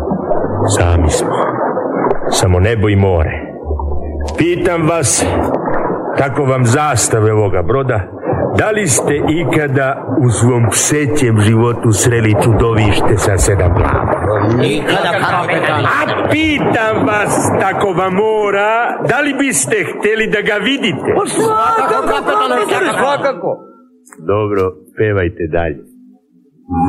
Sami smo. Samo nebo i more. Pitam vas, tako vam zastave ovoga broda, da li ste ikada u svom psećem životu sreli čudovište sa 7 glava? Nikada, kapetane. A pitam vas, tako vam mora, da li biste hteli da ga vidite? Svakako, kapetane, svakako. Dobro, pevajte dalje.